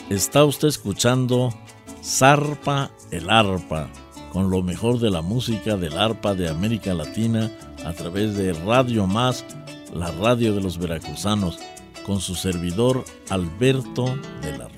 Está usted escuchando Zarpa el Arpa, con lo mejor de la música del arpa de América Latina a través de Radio Más, la radio de los veracruzanos, con su servidor Alberto de la